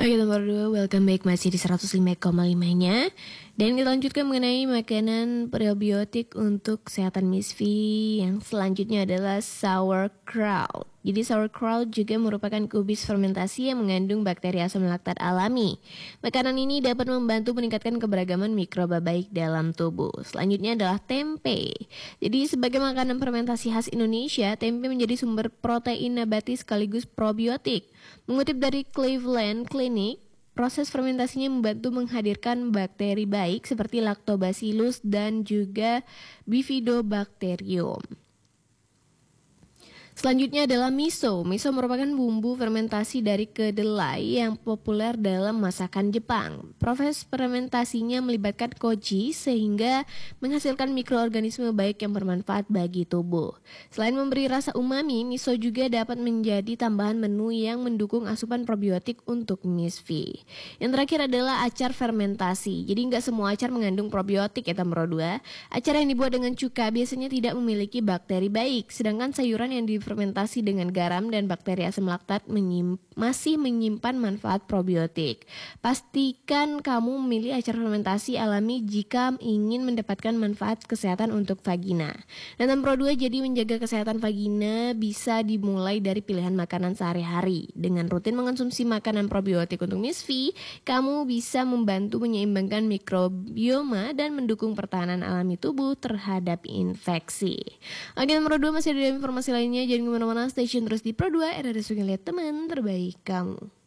Oke, nomor 2, welcome back masih di 105,5-nya. Dan kita lanjutkan mengenai makanan probiotik untuk kesehatan Misfi. Yang selanjutnya adalah sauerkraut. Jadi sauerkraut juga merupakan kubis fermentasi yang mengandung bakteri asam laktat alami. Makanan ini dapat membantu meningkatkan keberagaman mikroba baik dalam tubuh. Selanjutnya adalah tempe. Jadi sebagai makanan fermentasi khas Indonesia, tempe menjadi sumber protein nabati sekaligus probiotik. Mengutip dari Cleveland Clinic, proses fermentasinya membantu menghadirkan bakteri baik seperti Lactobacillus dan juga Bifidobacterium. Selanjutnya adalah miso. Miso merupakan bumbu fermentasi dari kedelai yang populer dalam masakan Jepang. Proses fermentasinya melibatkan koji sehingga menghasilkan mikroorganisme baik yang bermanfaat bagi tubuh. Selain memberi rasa umami, miso juga dapat menjadi tambahan menu yang mendukung asupan probiotik untuk Misfi. Yang terakhir adalah acar fermentasi. Jadi nggak semua acar mengandung probiotik ya nomor 2. Acar yang dibuat dengan cuka biasanya tidak memiliki bakteri baik, sedangkan sayuran yang difermentasi dengan garam dan bakteri asam laktat masih menyimpan manfaat probiotik. Pastikan kamu memilih acar fermentasi alami jika ingin mendapatkan manfaat kesehatan untuk vagina. Dan nomor 2, jadi menjaga kesehatan vagina bisa dimulai dari pilihan makanan sehari-hari. Dengan rutin mengonsumsi makanan probiotik untuk Misfi, kamu bisa membantu menyeimbangkan mikrobioma dan mendukung pertahanan alami tubuh terhadap infeksi. Oke, nomor 2 masih ada informasi lainnya. Jangan kemana-mana, stay tune terus di Pro 2, RRS Lihat teman terbaik kamu.